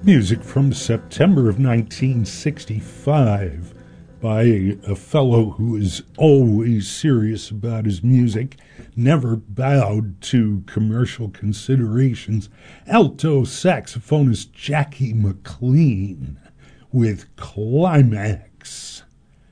Music from September of 1965 by a fellow who is always serious about his music, never bowed to commercial considerations, alto saxophonist Jackie McLean with Climax.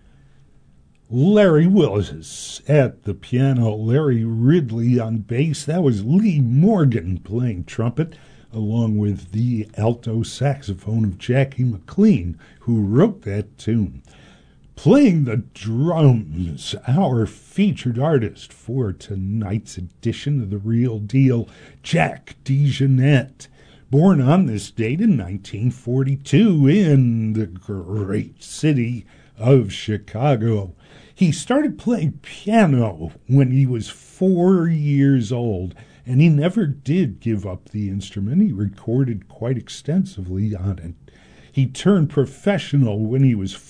Larry Willis at the piano, Larry Ridley on bass. That was Lee Morgan playing trumpet, along with the alto saxophone of Jackie McLean, who wrote that tune. Playing the drums, our featured artist for tonight's edition of The Real Deal, Jack DeJohnette. Born on this date in 1942 in the great city of Chicago. He started playing piano when he was 4 years old, and he never did give up the instrument. He recorded quite extensively on it. He turned professional when he was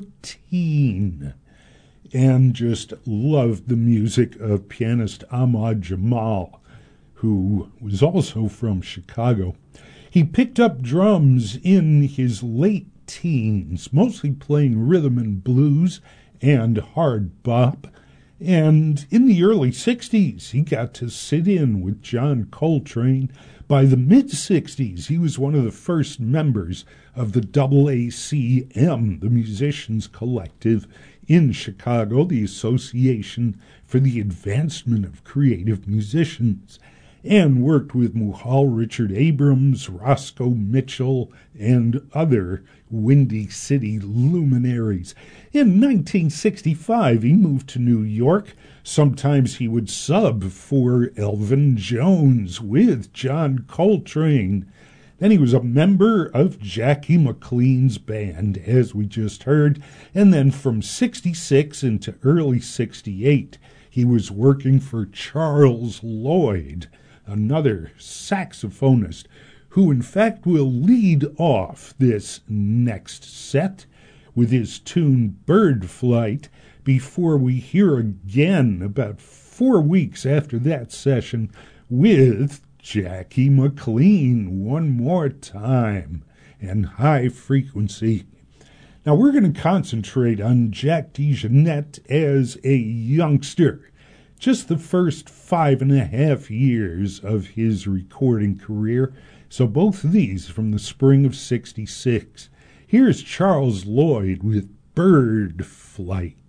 14 and just loved the music of pianist Ahmad Jamal, who was also from Chicago. He picked up drums in his late teens, mostly playing rhythm and blues and hard bop. And in the early 60s, he got to sit in with John Coltrane. By the mid-60s, he was one of the first members of the AACM, the Musicians Collective in Chicago, the Association for the Advancement of Creative Musicians, and worked with Muhal Richard Abrams, Roscoe Mitchell, and other Windy City luminaries. In 1965, he moved to New York. Sometimes he would sub for Elvin Jones with John Coltrane. Then he was a member of Jackie McLean's band, as we just heard. And then from 66 into early 68, he was working for Charles Lloyd, another saxophonist, who in fact will lead off this next set with his tune Bird Flight, before we hear again about 4 weeks after that session with Jackie McLean one more time, and High Frequency. Now we're going to concentrate on Jack DeJohnette as a youngster, just the first 5.5 years of his recording career, so both of these from the spring of 66. Here's Charles Lloyd with Bird Flight.